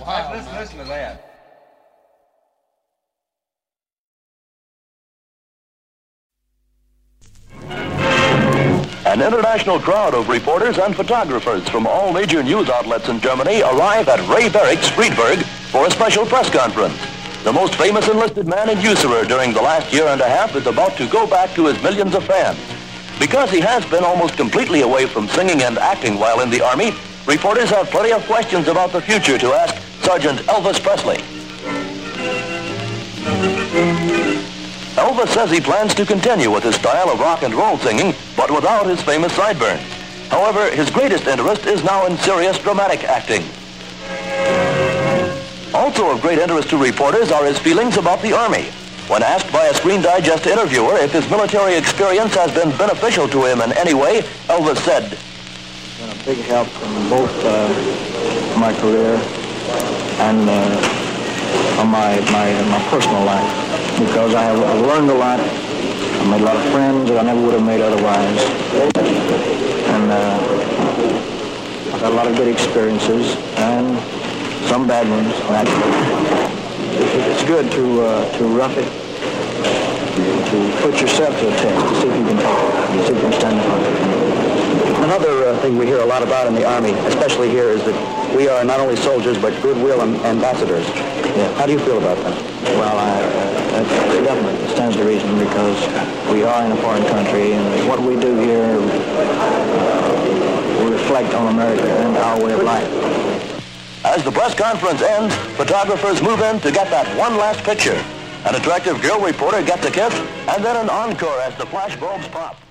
Listen to that. An international crowd of reporters and photographers from all major news outlets in Germany arrive at Ray Barracks, Friedberg, for a special press conference. The most famous enlisted man in USAREUR during the last year and a half is about to go back to his millions of fans. Because he has been almost completely away from singing and acting while in the Army, reporters have plenty of questions about the future to ask Sergeant Elvis Presley. Elvis says he plans to continue with his style of rock and roll singing, but without his famous sideburns. However, his greatest interest is now in serious dramatic acting. Also of great interest to reporters are his feelings about the Army. When asked by a Screen Digest interviewer if his military experience has been beneficial to him in any way, Elvis said, "It's been a big help in both my career and on my personal life, because I've learned a lot. I made a lot of friends that I never would have made otherwise, and I've got a lot of good experiences and some bad ones. It's good to rough it, to put yourself to a test, to see if you can take it, see if you can stand up on it." Another thing we hear a lot about in the Army, especially here, is that we are not only soldiers but goodwill ambassadors. Yeah. How do you feel about that? Well, that definitely stands to reason, because we are in a foreign country, and what we do here will reflect on America and our way of life. As the press conference ends, photographers move in to get that one last picture. An attractive girl reporter gets a kiss, and then an encore as the flash bulbs pop.